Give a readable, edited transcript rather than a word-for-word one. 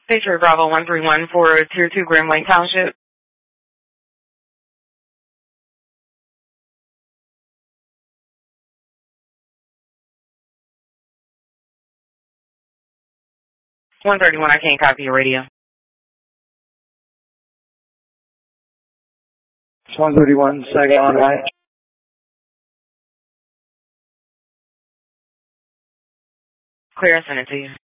Patriot Bravo 131 for Tier 2 Grand Lake Township. (131), I can't copy your radio. 131, second on right. Clear, I sent it to you.